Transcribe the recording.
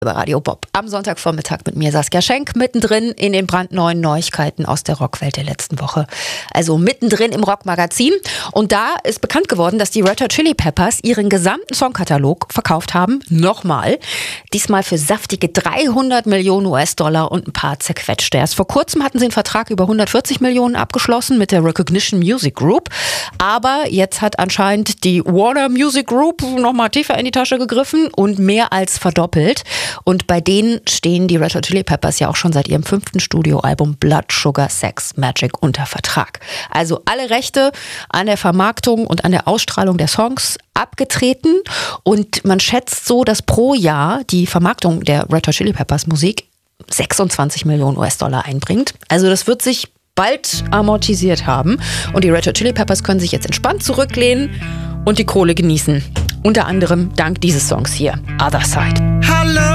Über Radio Bob am Sonntagvormittag mit mir, Saskia Schenk, mittendrin in den brandneuen Neuigkeiten aus der Rockwelt der letzten Woche. Also mittendrin im Rockmagazin. Und da ist bekannt geworden, dass die Red Hot Chili Peppers ihren gesamten Songkatalog verkauft haben. Nochmal. Diesmal für saftige 300 Millionen US-Dollar und ein paar zerquetschte. Erst vor kurzem hatten sie einen Vertrag über 140 Millionen abgeschlossen mit der Recognition Music Group. Aber jetzt hat anscheinend die Warner Music Group nochmal tiefer in die Tasche gegriffen und mehr als verdoppelt. Und bei denen stehen die Red Hot Chili Peppers ja auch schon seit ihrem 5. Studioalbum Blood Sugar Sex Magic unter Vertrag. Also alle Rechte an der Vermarktung und an der Ausstrahlung der Songs abgetreten. Und man schätzt so, dass pro Jahr die Vermarktung der Red Hot Chili Peppers Musik 26 Millionen US-Dollar einbringt. Also das wird sich bald amortisiert haben. Und die Red Hot Chili Peppers können sich jetzt entspannt zurücklehnen und die Kohle genießen. Unter anderem dank dieses Songs hier, Other Side. Hallo.